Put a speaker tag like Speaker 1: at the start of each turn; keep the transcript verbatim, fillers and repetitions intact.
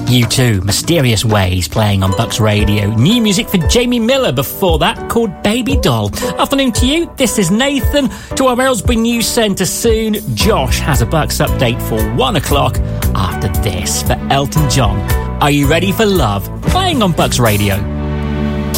Speaker 1: U two, Mysterious Ways, playing on Bucks Radio. New music for Jamie Miller before that, called Baby Doll. Afternoon to you, this is Nathan. To our Aylesbury News Centre soon, Josh has a Bucks update for one o'clock. After this, for Elton John, Are You Ready for Love? Playing on Bucks Radio.